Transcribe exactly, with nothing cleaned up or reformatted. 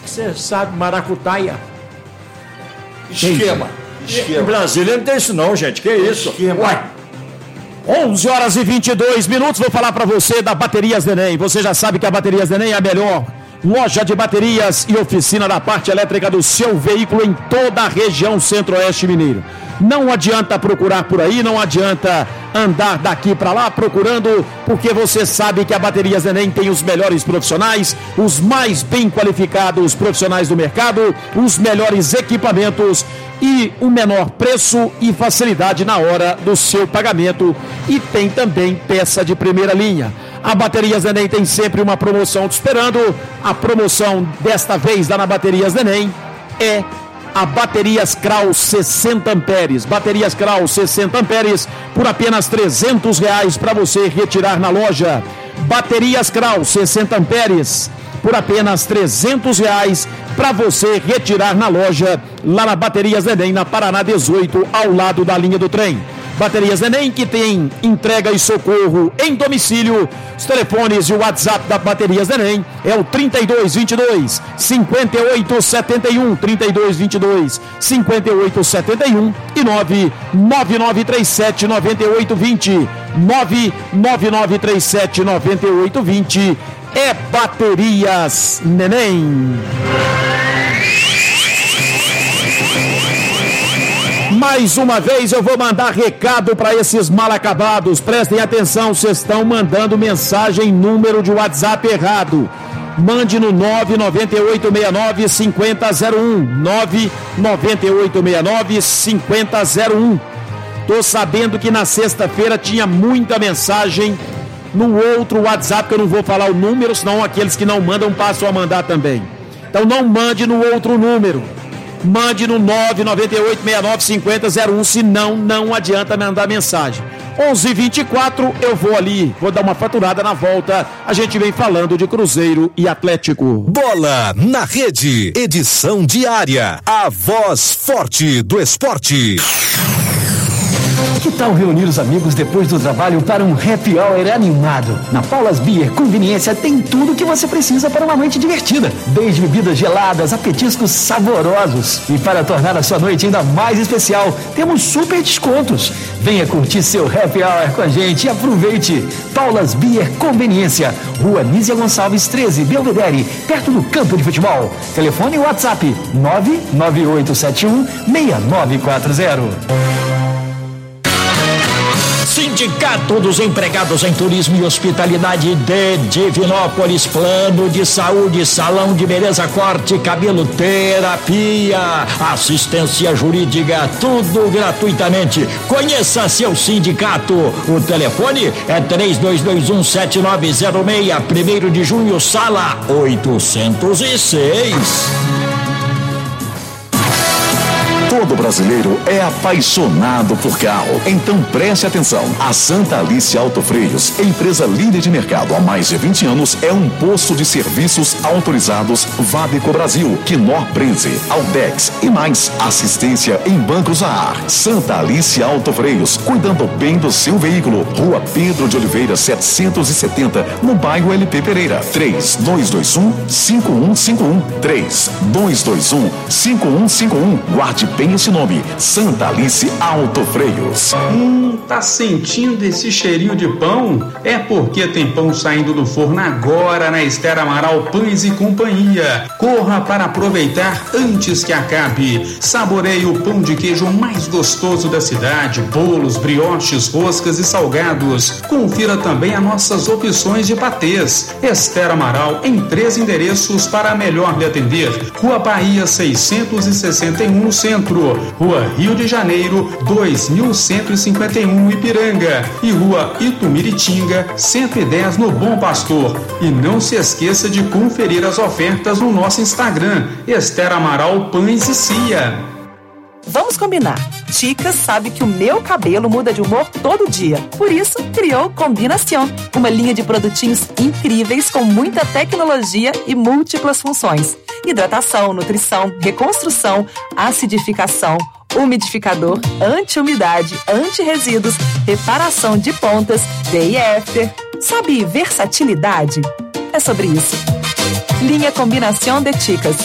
Você sabe, maracutaia. Esquema. Esquema. Em Brasília não tem isso não, gente. Que isso? Esquema. Ué. onze horas e vinte e dois minutos, vou falar para você da Baterias Neném. Você já sabe que a Baterias Neném é a melhor loja de baterias e oficina da parte elétrica do seu veículo em toda a região centro-oeste mineiro. Não adianta procurar por aí, não adianta andar daqui para lá procurando, porque você sabe que a Baterias Neném tem os melhores profissionais, os mais bem qualificados profissionais do mercado, os melhores equipamentos e o menor preço e facilidade na hora do seu pagamento, e tem também peça de primeira linha. A Baterias Neném tem sempre uma promoção te esperando. A promoção desta vez lá na Baterias Neném é a Baterias Kraus sessenta amperes. Baterias Kraus sessenta amperes por apenas trezentos reais para você retirar na loja. Baterias Kraus sessenta amperes por apenas trezentos reais para você retirar na loja lá na Baterias Neném, na Paraná dezoito, ao lado da linha do trem. Baterias Neném, que tem entrega e socorro em domicílio. Os telefones e o WhatsApp da Baterias Neném é o trinta e dois, vinte e dois, cinquenta e oito, setenta e um, trinta e dois, vinte e dois, cinquenta e oito, setenta e um e nove nove nove três sete, nove oito dois zero, nove nove nove três sete, nove oito dois zero. É Baterias Neném. Mais uma vez eu vou mandar recado para esses mal acabados. Prestem atenção, vocês estão mandando mensagem, número de WhatsApp errado. Mande no nove nove oito seis nove cinco zero zero um, nove nove oito seis nove cinco zero zero um. Tô sabendo que na sexta-feira tinha muita mensagem no outro WhatsApp, que eu não vou falar o número, senão aqueles que não mandam passam a mandar também. Então não mande no outro número. Mande no nove nove oito seis nove cinco zero zero um, senão não adianta mandar mensagem. onze e vinte e quatro, eu vou ali, vou dar uma faturada na volta. A gente vem falando de Cruzeiro e Atlético. Bola na Rede, edição diária. A voz forte do esporte. Que tal reunir os amigos depois do trabalho para um happy hour animado? Na Paulas Beer Conveniência tem tudo que você precisa para uma noite divertida. Desde bebidas geladas a petiscos saborosos. E para tornar a sua noite ainda mais especial, temos super descontos. Venha curtir seu happy hour com a gente e aproveite. Paulas Beer Conveniência, Rua Nízia Gonçalves treze, Belvedere, perto do campo de futebol. Telefone e WhatsApp nove nove oito sete um seis nove quatro zero. Sindicato dos Empregados em Turismo e Hospitalidade de Divinópolis, plano de saúde, salão de beleza, corte, cabelo, terapia, assistência jurídica, tudo gratuitamente. Conheça seu sindicato. O telefone é três dois dois um sete nove zero seis, primeiro de junho, sala oitocentos e seis. Todo brasileiro é apaixonado por carro. Então preste atenção. A Santa Alice Autofreios, empresa líder de mercado há mais de vinte anos, é um posto de serviços autorizados Vadeco Brasil, Knorr Prenze, Altex e mais. Assistência em bancos a ar. Santa Alice Autofreios, cuidando bem do seu veículo. Rua Pedro de Oliveira, setecentos e setenta, no bairro L P Pereira. três dois dois um cinco um cinco um. três dois dois um cinco um cinco um. Guarde bem esse nome, Santa Alice Autofreios. Hum, tá sentindo esse cheirinho de pão? É porque tem pão saindo do forno agora na Esther Amaral Pães e Companhia. Corra para aproveitar antes que acabe. Saboreie o pão de queijo mais gostoso da cidade, bolos, brioches, roscas e salgados. Confira também as nossas opções de patês. Esther Amaral em três endereços para melhor lhe atender. Rua Bahia seiscentos e sessenta e um no centro. Rua Rio de Janeiro, dois mil cento e cinquenta e um, Ipiranga, e Rua Itumiritinga, cento e dez, no Bom Pastor. E não se esqueça de conferir as ofertas no nosso Instagram, Esther Amaral Pães e Cia. Vamos combinar. Ticas sabe que o meu cabelo muda de humor todo dia. Por isso, criou Combinação, uma linha de produtinhos incríveis com muita tecnologia e múltiplas funções. Hidratação, nutrição, reconstrução, acidificação, umidificador, anti-umidade, anti-resíduos, reparação de pontas, day after. Sabe versatilidade? É sobre isso. Linha Combinação de Ticas.